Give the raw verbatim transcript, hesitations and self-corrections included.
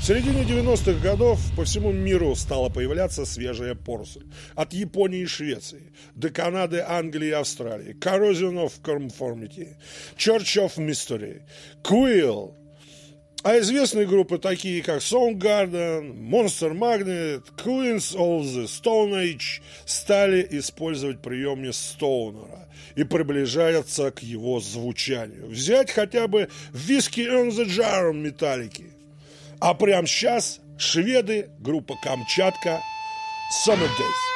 В середине девяностых годов по всему миру стала появляться свежая поросль. От Японии и Швеции до Канады, Англии и Австралии. Corrosion of Conformity, Church of Mystery, Quill. А известные группы, такие как Soundgarden, Monster Magnet, Queens of the Stone Age, стали использовать приемник Стоунера и приближаются к его звучанию. Взять хотя бы Whiskey on the Jar Металлики. А прямо сейчас шведы, группа Камчатка, Summer Days.